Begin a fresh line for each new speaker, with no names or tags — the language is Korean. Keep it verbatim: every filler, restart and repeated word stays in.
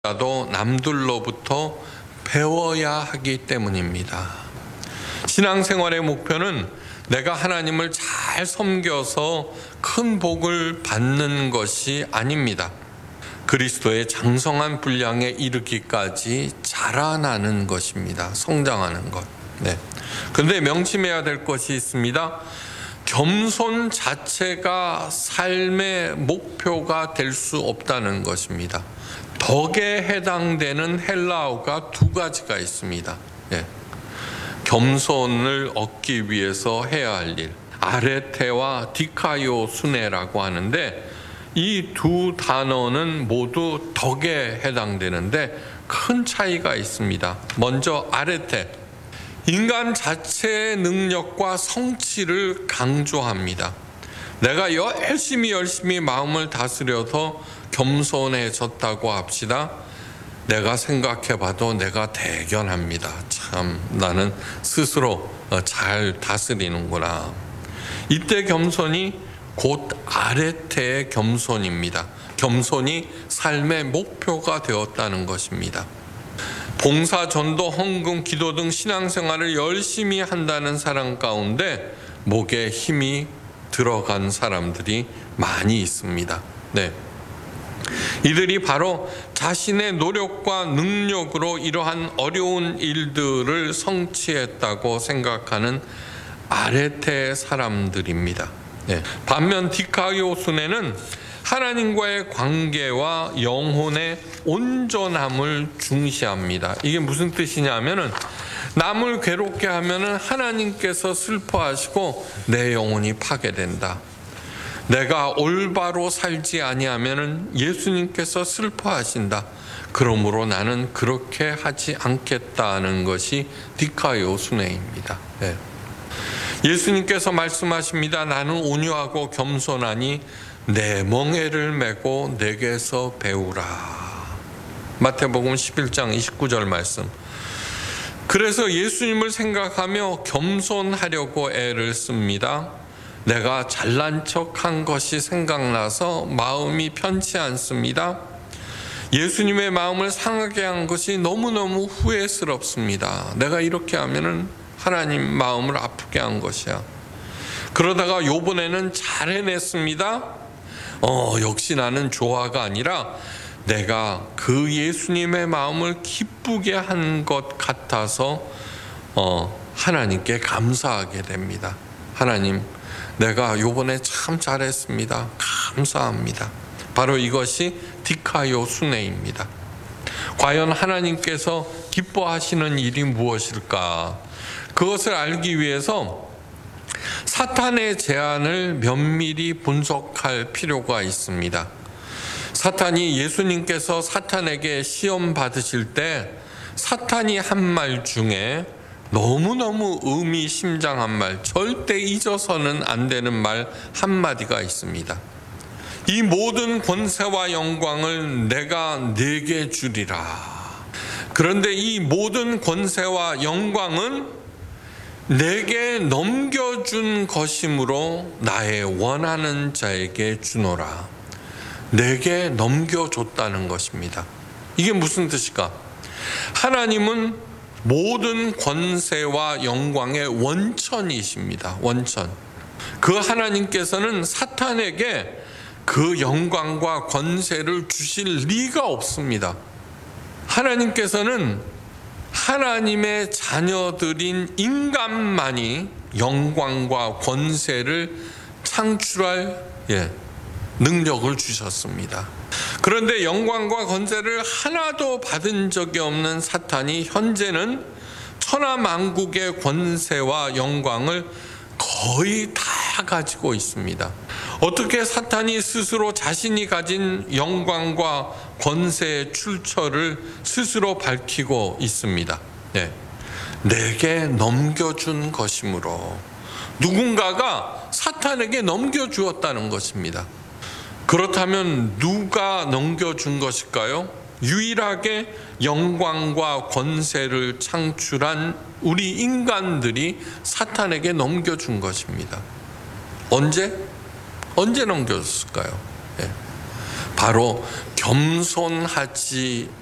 라도 남들로부터 배워야 하기 때문입니다. 신앙생활의 목표는 내가 하나님을 잘 섬겨서 큰 복을 받는 것이 아닙니다. 그리스도의 장성한 분량에 이르기까지 자라나는 것입니다. 성장하는 것. 네. 그런데 명심해야 될 것이 있습니다. 겸손 자체가 삶의 목표가 될 수 없다는 것입니다. 덕에 해당되는 헬라어가 두 가지가 있습니다. 예. 겸손을 얻기 위해서 해야 할 일, 아레테와 디카요 수네라고 하는데 이 두 단어는 모두 덕에 해당되는데 큰 차이가 있습니다. 먼저 아레테, 인간 자체의 능력과 성취를 강조합니다. 내가 열심히 열심히 마음을 다스려서 겸손해졌다고 합시다. 내가 생각해봐도 내가 대견합니다. 참 나는 스스로 잘 다스리는구나. 이때 겸손이 곧 아레테의 겸손입니다. 겸손이 삶의 목표가 되었다는 것입니다. 봉사, 전도, 헌금, 기도 등 신앙생활을 열심히 한다는 사람 가운데 목에 힘이 들어간 사람들이 많이 있습니다. 네. 이들이 바로 자신의 노력과 능력으로 이러한 어려운 일들을 성취했다고 생각하는 아레테의 사람들입니다. 네. 반면 디카요수네는 하나님과의 관계와 영혼의 온전함을 중시합니다. 이게 무슨 뜻이냐면은 남을 괴롭게 하면은 하나님께서 슬퍼하시고 내 영혼이 파괴된다. 내가 올바로 살지 아니하면은 예수님께서 슬퍼하신다. 그러므로 나는 그렇게 하지 않겠다는 것이 디카요수네입니다. 네. 예수님께서 말씀하십니다. 나는 온유하고 겸손하니 내 멍에를 메고 내게서 배우라. 마태복음 십일 장 이십구 절 말씀. 그래서 예수님을 생각하며 겸손하려고 애를 씁니다. 내가 잘난 척한 것이 생각나서 마음이 편치 않습니다. 예수님의 마음을 상하게 한 것이 너무너무 후회스럽습니다. 내가 이렇게 하면은 하나님 마음을 아프게 한 것이야. 그러다가 요번에는 잘 해냈습니다. 어, 역시 나는 조화가 아니라 내가 그 예수님의 마음을 기쁘게 한 것 같아서 어, 하나님께 감사하게 됩니다. 하나님, 내가 요번에 참 잘했습니다. 감사합니다. 바로 이것이 디카요 수네입니다. 과연 하나님께서 기뻐하시는 일이 무엇일까? 그것을 알기 위해서 사탄의 제안을 면밀히 분석할 필요가 있습니다. 사탄이 예수님께서 사탄에게 시험 받으실 때 사탄이 한 말 중에 너무너무 의미심장한 말, 절대 잊어서는 안 되는 말 한마디가 있습니다. 이 모든 권세와 영광을 내가 네게 주리라. 그런데 이 모든 권세와 영광은 내게 넘겨준 것이므로 나의 원하는 자에게 주노라. 내게 넘겨줬다는 것입니다. 이게 무슨 뜻일까? 하나님은 모든 권세와 영광의 원천이십니다. 원천. 그 하나님께서는 사탄에게 그 영광과 권세를 주실 리가 없습니다. 하나님께서는 하나님의 자녀들인 인간만이 영광과 권세를 창출할 예, 능력을 주셨습니다. 그런데 영광과 권세를 하나도 받은 적이 없는 사탄이 현재는 천하만국의 권세와 영광을 거의 다 가지고 있습니다. 어떻게 사탄이 스스로 자신이 가진 영광과 권세의 출처를 스스로 밝히고 있습니다. 네. 내게 넘겨준 것이므로 누군가가 사탄에게 넘겨주었다는 것입니다. 그렇다면 누가 넘겨준 것일까요? 유일하게 영광과 권세를 창출한 우리 인간들이 사탄에게 넘겨준 것입니다. 언제? 언제 넘겨줬을까요? 네. 바로 겸손하지